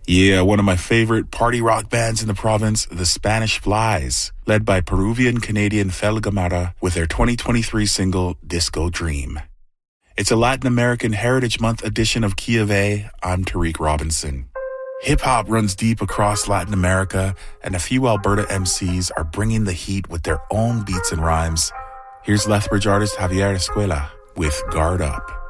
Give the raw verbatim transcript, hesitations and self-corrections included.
Yeah, one of my favorite party rock bands in the province, the Spanish Flies, led by Peruvian-Canadian Fel Gamara with their twenty twenty-three single, Disco Dream. It's a Latin American Heritage Month edition of Kia Ve. I'm Tariq Robinson. Hip-hop runs deep across Latin America, and a few Alberta M Cs are bringing the heat with their own beats and rhymes. Here's Lethbridge artist Javier Escuela with Guard Up.